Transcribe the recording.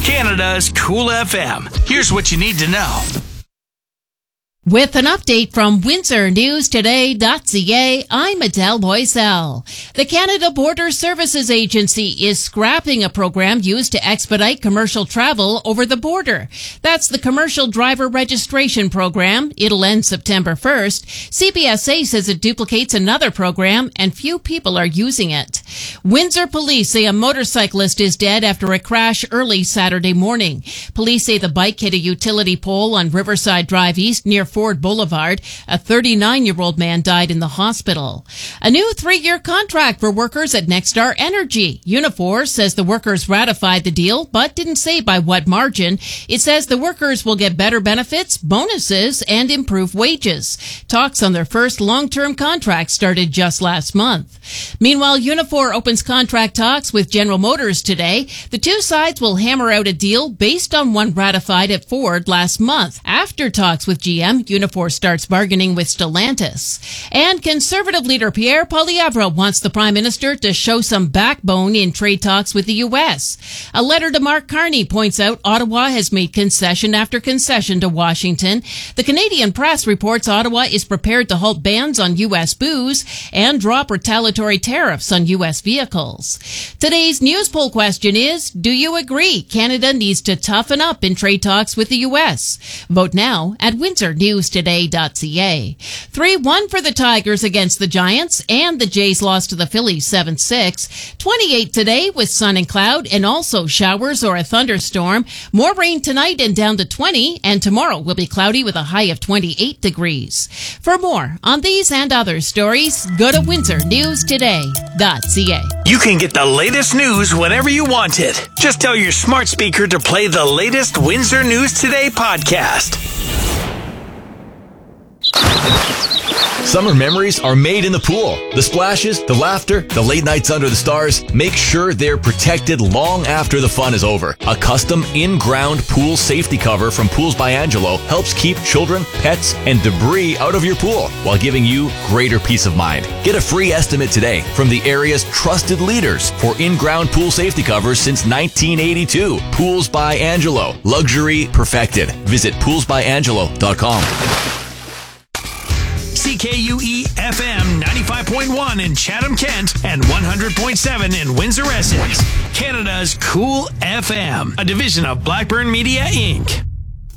Canada's Cool FM. Here's what you need to know. With an update from WindsorNewsToday.ca, I'm Adele Boisel. The Canada Border Services Agency is scrapping a program used to expedite commercial travel over the border. That's the Commercial Driver Registration Program. It'll end September 1st. CBSA says it duplicates another program and few people are using it. Windsor police say a motorcyclist is dead after a crash early Saturday morning. Police say the bike hit a utility pole on Riverside Drive East near Ford Boulevard. A 39-year-old man died in the hospital. A new 3-year contract for workers at Nexstar Energy. Unifor says the workers ratified the deal, but didn't say by what margin. It says the workers will get better benefits, bonuses, and improved wages. Talks on their first long-term contract started just last month. Meanwhile, Unifor opens contract talks with General Motors today. The two sides will hammer out a deal based on one ratified at Ford last month. After talks with GM, Unifor starts bargaining with Stellantis. And Conservative leader Pierre Poilievre wants the Prime Minister to show some backbone in trade talks with the U.S. A letter to Mark Carney points out Ottawa has made concession after concession to Washington. The Canadian Press reports Ottawa is prepared to halt bans on U.S. booze and drop retaliatory tariffs on U.S. vehicles. Today's news poll question is, do you agree Canada needs to toughen up in trade talks with the U.S.? Vote now at WindsorNewsToday.ca. 3-1 for the Tigers against the Giants, and the Jays lost to the Phillies 7-6. 28 today with sun and cloud and also showers or a thunderstorm. More rain tonight and down to 20, and tomorrow will be cloudy with a high of 28 degrees. For more on these and other stories, go to WindsorNewsToday.ca. You can get the latest news whenever you want it. Just tell your smart speaker to play the latest Windsor News Today podcast. Summer memories are made in the pool. The splashes, the laughter, the late nights under the stars. Make sure they're protected long after the fun is over. A custom in-ground pool safety cover from Pools by Angelo helps keep children, pets, and debris out of your pool while giving you greater peace of mind. Get a free estimate today from the area's trusted leaders for in-ground pool safety covers since 1982. Pools by Angelo. Luxury perfected. Visit poolsbyangelo.com. CKUE FM 95.1 in Chatham-Kent and 100.7 in Windsor-Essex. Canada's Cool FM, a division of Blackburn Media, Inc.